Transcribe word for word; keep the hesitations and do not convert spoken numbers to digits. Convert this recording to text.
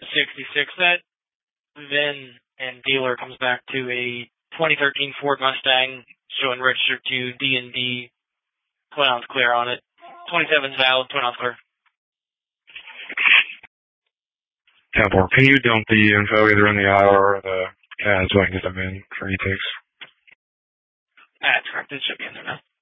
sixty-six. That V I N and dealer comes back to a twenty thirteen Ford Mustang showing registered to D and D. twin ounce clear on it. twenty-seven is valid, twin ounce clear. ten four, can you dump the info either in the aisle or the C A D so I can get them in for E-takes? That's correct. It should be in there now.